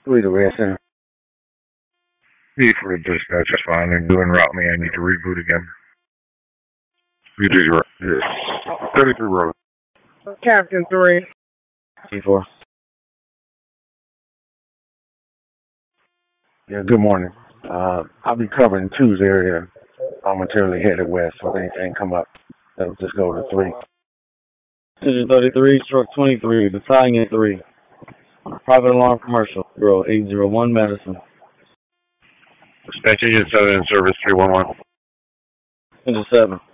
3 to Red Center. Need for the dispatch is fine. They're doing route me. I need to reboot again. You did your 33 road. Captain 3. T4. Yeah, good morning. I'll be covering 2's area. I'm materially headed west, so if anything come up, that'll just go to 3. Engine 33, stroke 23, battalion 3. Private alarm commercial, Bureau 801 Madison. Dispatch Engine 7 in service 311. Engine 7.